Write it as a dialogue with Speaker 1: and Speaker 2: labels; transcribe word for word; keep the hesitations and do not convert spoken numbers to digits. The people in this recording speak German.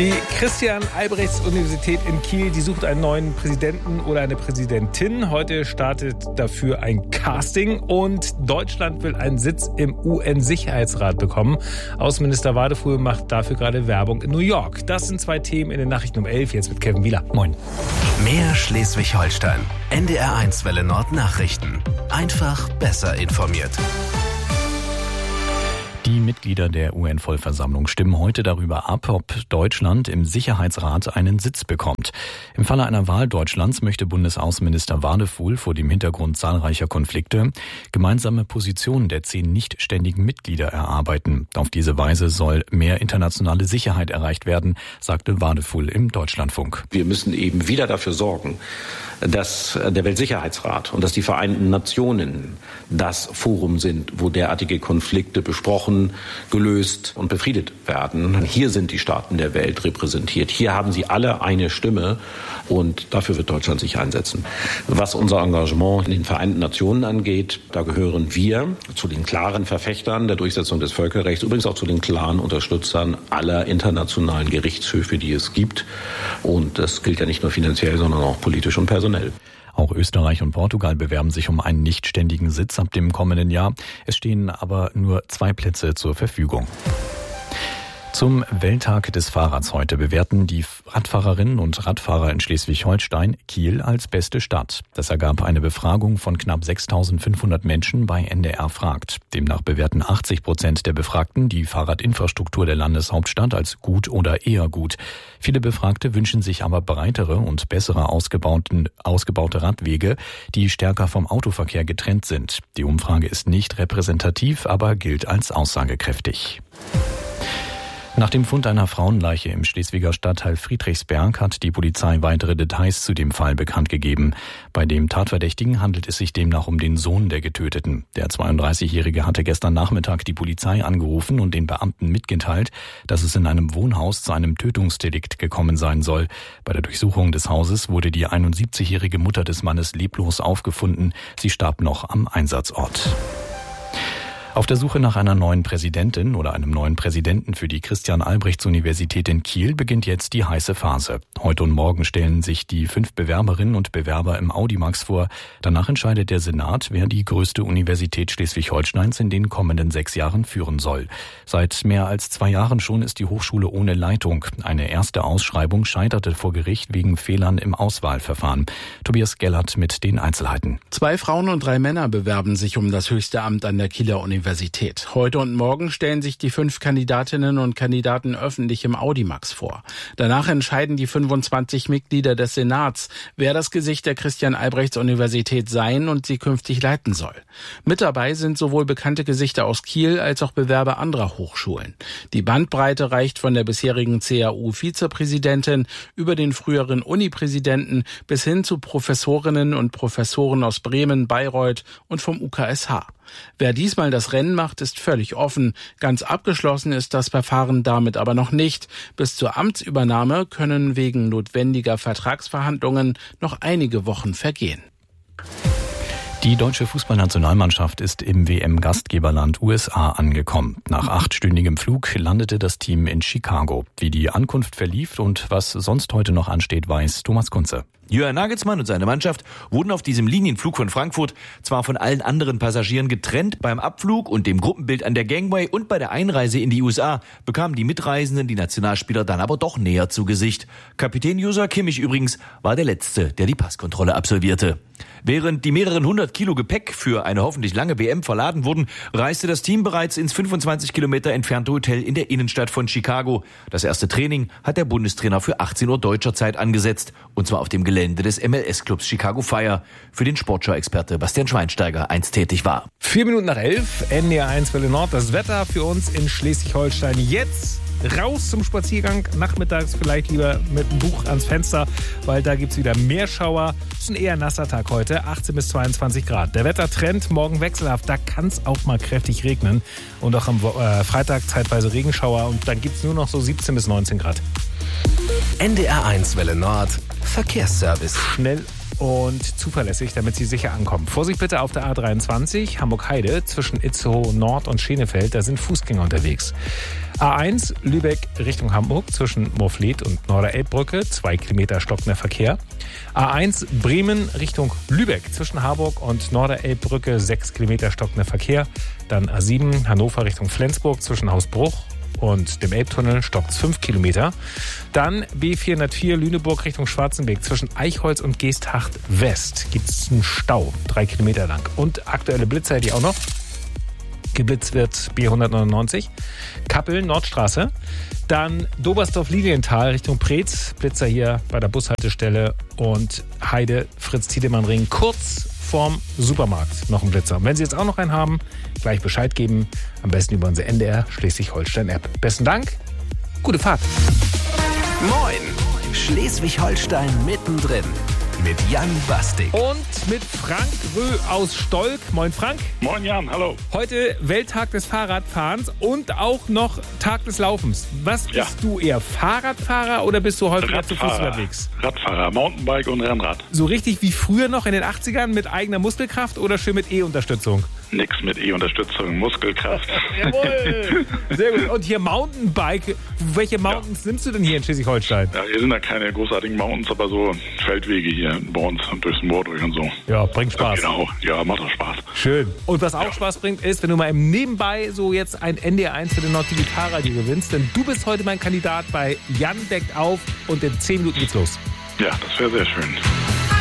Speaker 1: Die Christian-Albrechts-Universität in Kiel, die sucht einen neuen Präsidenten oder eine Präsidentin. Heute startet dafür ein Casting und Deutschland will einen Sitz im U N-Sicherheitsrat bekommen. Außenminister Wadefuhl macht dafür gerade Werbung in New York. Das sind zwei Themen in den Nachrichten um elf, jetzt mit Kevin Wieler. Moin.
Speaker 2: Mehr Schleswig-Holstein. N D R eins Welle Nord Nachrichten. Einfach besser informiert.
Speaker 3: Die Mitglieder der U N-Vollversammlung stimmen heute darüber ab, ob Deutschland im Sicherheitsrat einen Sitz bekommt. Im Falle einer Wahl Deutschlands möchte Bundesaußenminister Wadefuhl vor dem Hintergrund zahlreicher Konflikte gemeinsame Positionen der zehn nicht ständigen Mitglieder erarbeiten. Auf diese Weise soll mehr internationale Sicherheit erreicht werden, sagte Wadefuhl im Deutschlandfunk.
Speaker 4: Wir müssen eben wieder dafür sorgen, dass der Weltsicherheitsrat und dass die Vereinten Nationen das Forum sind, wo derartige Konflikte besprochen, gelöst und befriedet werden. Hier sind die Staaten der Welt repräsentiert. Hier haben sie alle eine Stimme und dafür wird Deutschland sich einsetzen. Was unser Engagement in den Vereinten Nationen angeht, da gehören wir zu den klaren Verfechtern der Durchsetzung des Völkerrechts, übrigens auch zu den klaren Unterstützern aller internationalen Gerichtshöfe, die es gibt. Und das gilt ja nicht nur finanziell, sondern auch politisch und personell.
Speaker 3: Auch Österreich und Portugal bewerben sich um einen nichtständigen Sitz ab dem kommenden Jahr. Es stehen aber nur zwei Plätze zur Verfügung. Zum Welttag des Fahrrads heute bewerten die Radfahrerinnen und Radfahrer in Schleswig-Holstein Kiel als beste Stadt. Das ergab eine Befragung von knapp sechstausendfünfhundert Menschen bei N D R fragt. Demnach bewerten achtzig Prozent der Befragten die Fahrradinfrastruktur der Landeshauptstadt als gut oder eher gut. Viele Befragte wünschen sich aber breitere und bessere ausgebauten, ausgebaute Radwege, die stärker vom Autoverkehr getrennt sind. Die Umfrage ist nicht repräsentativ, aber gilt als aussagekräftig. Nach dem Fund einer Frauenleiche im Schleswiger Stadtteil Friedrichsberg hat die Polizei weitere Details zu dem Fall bekannt gegeben. Bei dem Tatverdächtigen handelt es sich demnach um den Sohn der Getöteten. Der zweiunddreißigjährige hatte gestern Nachmittag die Polizei angerufen und den Beamten mitgeteilt, dass es in einem Wohnhaus zu einem Tötungsdelikt gekommen sein soll. Bei der Durchsuchung des Hauses wurde die einundsiebzigjährige Mutter des Mannes leblos aufgefunden. Sie starb noch am Einsatzort. Auf der Suche nach einer neuen Präsidentin oder einem neuen Präsidenten für die Christian-Albrechts-Universität in Kiel beginnt jetzt die heiße Phase. Heute und morgen stellen sich die fünf Bewerberinnen und Bewerber im Audimax vor. Danach entscheidet der Senat, wer die größte Universität Schleswig-Holsteins in den kommenden sechs Jahren führen soll. Seit mehr als zwei Jahren schon ist die Hochschule ohne Leitung. Eine erste Ausschreibung scheiterte vor Gericht wegen Fehlern im Auswahlverfahren. Tobias Gellert mit den Einzelheiten.
Speaker 5: Zwei Frauen und drei Männer bewerben sich um das höchste Amt an der Kieler Universität. Universität. Heute und morgen stellen sich die fünf Kandidatinnen und Kandidaten öffentlich im Audimax vor. Danach entscheiden die fünfundzwanzig Mitglieder des Senats, wer das Gesicht der Christian-Albrechts-Universität sein und sie künftig leiten soll. Mit dabei sind sowohl bekannte Gesichter aus Kiel als auch Bewerber anderer Hochschulen. Die Bandbreite reicht von der bisherigen C A U-Vizepräsidentin über den früheren Uni-Präsidenten bis hin zu Professorinnen und Professoren aus Bremen, Bayreuth und vom U K S H. Wer diesmal das Rennen macht, ist völlig offen. Ganz abgeschlossen ist das Verfahren damit aber noch nicht. Bis zur Amtsübernahme können wegen notwendiger Vertragsverhandlungen noch einige Wochen vergehen.
Speaker 3: Die deutsche Fußballnationalmannschaft ist im W M-Gastgeberland U S A angekommen. Nach achtstündigem Flug landete das Team in Chicago. Wie die Ankunft verlief und was sonst heute noch ansteht, weiß Thomas Kunze.
Speaker 6: Jürgen Nagelsmann und seine Mannschaft wurden auf diesem Linienflug von Frankfurt zwar von allen anderen Passagieren getrennt, beim Abflug und dem Gruppenbild an der Gangway und bei der Einreise in die U S A bekamen die Mitreisenden die Nationalspieler dann aber doch näher zu Gesicht. Kapitän Joshua Kimmich übrigens war der Letzte, der die Passkontrolle absolvierte. Während die mehreren hundert Kilo Gepäck für eine hoffentlich lange W M verladen wurden, reiste das Team bereits ins fünfundzwanzig Kilometer entfernte Hotel in der Innenstadt von Chicago. Das erste Training hat der Bundestrainer für achtzehn Uhr deutscher Zeit angesetzt, und zwar auf dem Gelände des M L S-Clubs Chicago Fire, für den Sportschau-Experte Bastian Schweinsteiger einst tätig war.
Speaker 1: Vier Minuten nach elf, N D R eins Welle Nord, das Wetter für uns in Schleswig-Holstein jetzt. Raus zum Spaziergang, nachmittags vielleicht lieber mit einem Buch ans Fenster, weil da gibt es wieder mehr Schauer. Es ist ein eher nasser Tag heute, achtzehn bis zweiundzwanzig Grad. Der Wettertrend morgen wechselhaft, da kann es auch mal kräftig regnen. Und auch am äh, Freitag zeitweise Regenschauer und dann gibt es nur noch so siebzehn bis neunzehn Grad.
Speaker 2: N D R eins Welle Nord, Verkehrsservice.
Speaker 1: Schnell und zuverlässig, damit Sie sicher ankommen. Vorsicht bitte auf der A dreiundzwanzig Hamburg-Heide zwischen Itzehoe Nord und Schenefeld. Da sind Fußgänger unterwegs. A eins Lübeck Richtung Hamburg zwischen Moorfleet und Norderelbbrücke. Zwei Kilometer stockender Verkehr. A eins Bremen Richtung Lübeck zwischen Harburg und Norderelbbrücke. Sechs Kilometer stockender Verkehr. Dann A sieben Hannover Richtung Flensburg zwischen Hausbruch und dem Elbtunnel stockt fünf Kilometer. Dann B vierhundertvier Lüneburg Richtung Schwarzenberg zwischen Eichholz und Geesthacht West gibt es einen Stau, drei Kilometer lang. Und aktuelle Blitzer hätte ich auch noch. Geblitzt wird B hundertneunundneunzig, Kappeln, Nordstraße. Dann Dobersdorf-Lilienthal Richtung Preetz, Blitzer hier bei der Bushaltestelle. Und Heide, Fritz-Tiedemann-Ring, kurz vorm Supermarkt noch ein Blitzer. Und wenn Sie jetzt auch noch einen haben, gleich Bescheid geben. Am besten über unsere N D R Schleswig-Holstein-App. Besten Dank, gute Fahrt.
Speaker 2: Moin, Schleswig-Holstein mittendrin. Mit Jan Bastik.
Speaker 1: Und mit Frank Rö aus Stolk. Moin Frank.
Speaker 7: Moin Jan, hallo.
Speaker 1: Heute Welttag des Fahrradfahrens und auch noch Tag des Laufens. Was bist
Speaker 7: Ja.
Speaker 1: du eher, Fahrradfahrer oder bist du häufiger zu Fuß unterwegs?
Speaker 7: Radfahrer, Mountainbike und Rennrad.
Speaker 1: So richtig wie früher noch in den achtzigern mit eigener Muskelkraft oder schön mit E-Unterstützung?
Speaker 7: Nix mit E-Unterstützung, Muskelkraft.
Speaker 1: Jawohl. Sehr gut. Und hier Mountainbike. Welche Mountains nimmst du denn hier in Schleswig-Holstein?
Speaker 7: Ja, hier sind ja keine großartigen Mountains, aber so Feldwege hier bei uns und durchs Moor durch und so.
Speaker 1: Ja, bringt Spaß.
Speaker 7: Genau, ja, macht auch Spaß.
Speaker 1: Schön. Und was auch Spaß bringt, ist, wenn du mal im Nebenbei so jetzt ein N D R eins für den Nord Digitalradio gewinnst, denn du bist heute mein Kandidat bei Jan deckt auf und in zehn Minuten geht's los.
Speaker 7: Ja, das wäre sehr schön.